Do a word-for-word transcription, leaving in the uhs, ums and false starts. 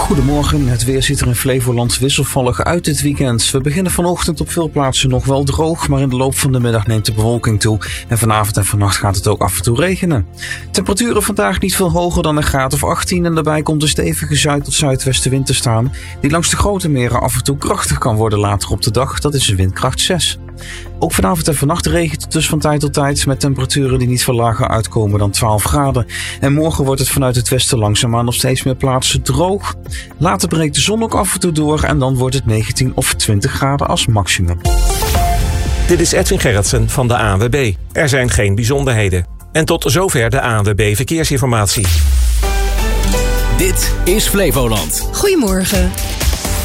Goedemorgen, het weer ziet er in Flevoland wisselvallig uit dit weekend. We beginnen vanochtend op veel plaatsen nog wel droog, maar in de loop van de middag neemt de bewolking toe. En vanavond en vannacht gaat het ook af en toe regenen. Temperaturen vandaag niet veel hoger dan een graad of achttien en daarbij komt een stevige zuid- tot zuidwestenwind te staan, die langs de grote meren af en toe krachtig kan worden later op de dag. Dat is een windkracht zes. Ook vanavond en vannacht regent het dus van tijd tot tijd met temperaturen die niet veel lager uitkomen dan twaalf graden. En morgen wordt het vanuit het westen langzaamaan op steeds meer plaatsen droog. Later breekt de zon ook af en toe door en dan wordt het negentien of twintig graden als maximum. Dit is Edwin Gerritsen van de A N W B. Er zijn geen bijzonderheden. En tot zover de A N W B Verkeersinformatie. Dit is Flevoland. Goedemorgen.